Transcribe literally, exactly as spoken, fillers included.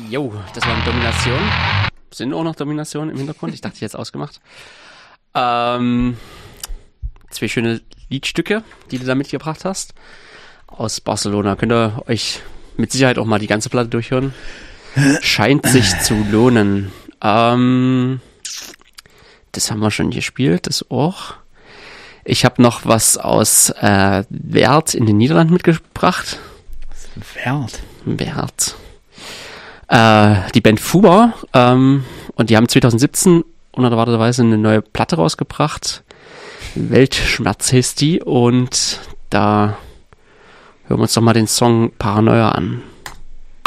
Jo, das war eine Domination. Sind auch noch Dominationen im Hintergrund? Ich dachte, ich hätte es ausgemacht. Ähm, zwei schöne Liedstücke, die du da mitgebracht hast. Aus Barcelona. Könnt ihr euch mit Sicherheit auch mal die ganze Platte durchhören. Scheint sich zu lohnen. Ähm, das haben wir schon gespielt, das auch. Ich habe noch was aus äh, Weert in den Niederlanden mitgebracht. Was ist Weert? Weert. Äh, die Band Fuba. Ähm, und die haben zwanzig siebzehn unerwarteterweise eine neue Platte rausgebracht. Weltschmerz heißt die. Und da hören wir uns doch mal den Song Paranoia an.